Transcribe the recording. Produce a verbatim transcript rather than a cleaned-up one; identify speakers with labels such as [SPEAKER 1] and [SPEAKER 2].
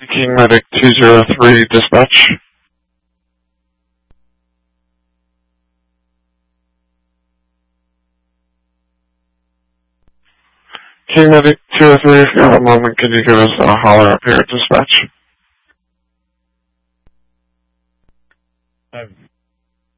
[SPEAKER 1] King Medic two zero three, dispatch. King Medic two oh three, if you have a moment, can you give us a holler up here at dispatch?
[SPEAKER 2] I've